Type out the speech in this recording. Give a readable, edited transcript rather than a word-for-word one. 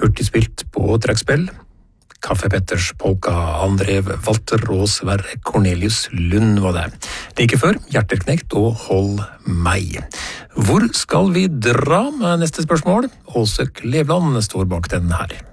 Hurtigspilt på trekkspill, Kaffe Petters polka, Andrev Walter og Sverre Cornelius Lund var det. Like før, Hjerteknekt og Hold meg. Hvor skal vi dra med neste spørsmål? Åse Kleveland står bak den her.